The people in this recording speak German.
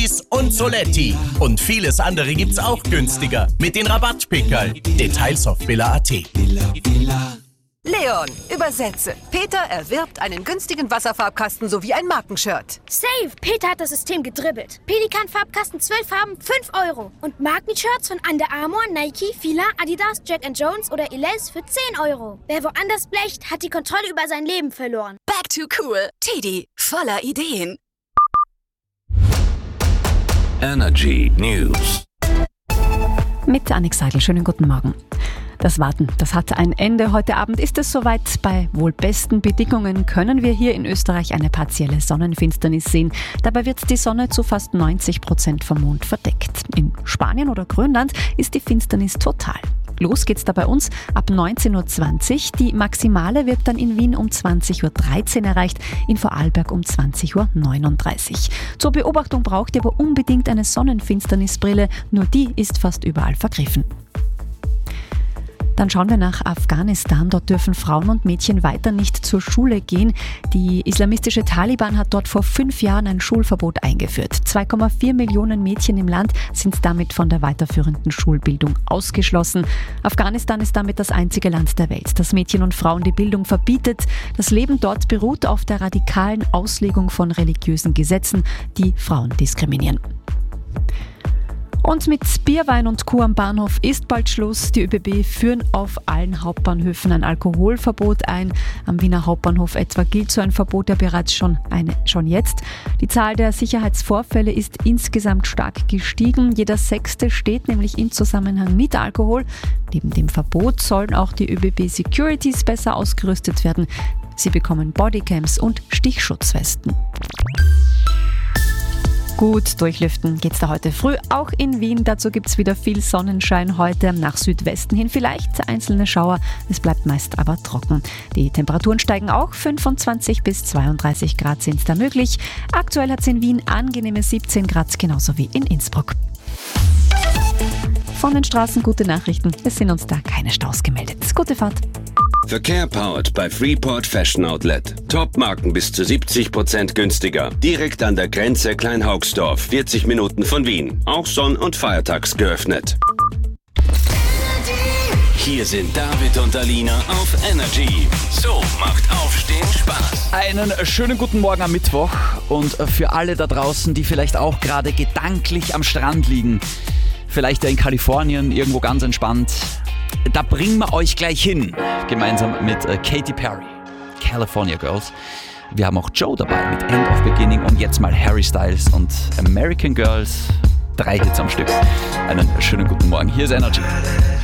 Tees und Soletti. Und vieles andere gibt's auch günstiger mit den Rabattpickerl. Details auf billa.at. Leon, übersetze. Peter erwirbt einen günstigen Wasserfarbkasten sowie ein Markenshirt. Safe! Peter hat das System gedribbelt. Pelikan-Farbkasten 12 Farben, 5 €. Und Markenshirts von Under Armour, Nike, Fila, Adidas, Jack & Jones oder Elize für 10 €. Wer woanders blecht, hat die Kontrolle über sein Leben verloren. Back to cool. Teddy, voller Ideen. Energy News. Mit Annik Seidel, schönen guten Morgen. Das Warten, das hat ein Ende. Heute Abend ist es soweit. Bei wohl besten Bedingungen können wir hier in Österreich eine partielle Sonnenfinsternis sehen. Dabei wird die Sonne zu fast 90% vom Mond verdeckt. In Spanien oder Grönland ist die Finsternis total. Los geht's da bei uns ab 19.20 Uhr. Die Maximale wird dann in Wien um 20.13 Uhr erreicht, in Vorarlberg um 20.39 Uhr. Zur Beobachtung braucht ihr aber unbedingt eine Sonnenfinsternisbrille, nur die ist fast überall vergriffen. Dann schauen wir nach Afghanistan. Dort dürfen Frauen und Mädchen weiter nicht zur Schule gehen. Die islamistische Taliban hat dort vor 5 Jahren ein Schulverbot eingeführt. 2,4 Millionen Mädchen im Land sind damit von der weiterführenden Schulbildung ausgeschlossen. Afghanistan ist damit das einzige Land der Welt, das Mädchen und Frauen die Bildung verbietet. Das Leben dort beruht auf der radikalen Auslegung von religiösen Gesetzen, die Frauen diskriminieren. Und mit Bierwein und Kuh am Bahnhof ist bald Schluss. Die ÖBB führen auf allen Hauptbahnhöfen ein Alkoholverbot ein. Am Wiener Hauptbahnhof etwa gilt so ein Verbot ja bereits schon jetzt. Die Zahl der Sicherheitsvorfälle ist insgesamt stark gestiegen. Jeder 6. steht nämlich im Zusammenhang mit Alkohol. Neben dem Verbot sollen auch die ÖBB Securities besser ausgerüstet werden. Sie bekommen Bodycams und Stichschutzwesten. Gut durchlüften geht's da heute früh, auch in Wien. Dazu gibt's wieder viel Sonnenschein heute, nach Südwesten hin vielleicht einzelne Schauer. Es bleibt meist aber trocken. Die Temperaturen steigen auch, 25 bis 32 Grad sind da möglich. Aktuell hat's in Wien angenehme 17 Grad, genauso wie in Innsbruck. Von den Straßen gute Nachrichten, es sind uns da keine Staus gemeldet. Gute Fahrt. Verkehr powered bei Freeport Fashion Outlet. Top-Marken bis zu 70% günstiger. Direkt an der Grenze Kleinhaugsdorf, 40 Minuten von Wien. Auch sonn- und feiertags geöffnet. Hier sind David und Alina auf Energy. So macht Aufstehen Spaß. Einen schönen guten Morgen am Mittwoch und für alle da draußen, die vielleicht auch gerade gedanklich am Strand liegen, vielleicht ja in Kalifornien, irgendwo ganz entspannt. Da bringen wir euch gleich hin, gemeinsam mit Katy Perry, California Girls. Wir haben auch Joe dabei mit End of Beginning und jetzt mal Harry Styles und American Girls. 3 Hits am Stück. Einen schönen guten Morgen. Hier ist Energy.